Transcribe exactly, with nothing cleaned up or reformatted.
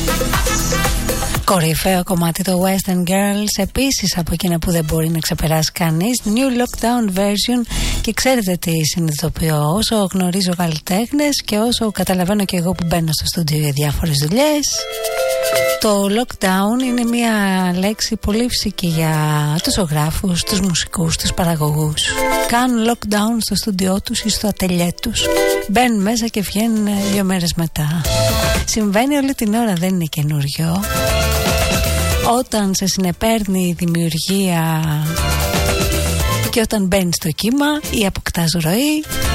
Κορυφαίο κομμάτι το Western Girls, επίσης από εκείνα που δεν μπορεί να ξεπεράσει κανείς. New Lockdown version. Και ξέρετε τι συνειδητοποιώ, όσο γνωρίζω καλλιτέχνες και όσο καταλαβαίνω και εγώ που μπαίνω στο στούντιο για διάφορες δουλειές, το lockdown είναι μια λέξη πολύ φυσική για τους ζωγράφους, τους μουσικούς, τους παραγωγούς. Κάνουν lockdown στο στούντιό τους ή στο ατελιέ τους. Μπαίνουν μέσα και βγαίνουν δύο μέρες μετά. Συμβαίνει όλη την ώρα, δεν είναι καινούριο. Όταν σε συνεπέρνει η δημιουργία και όταν μπαίνει στο κύμα ή αποκτάς ροή,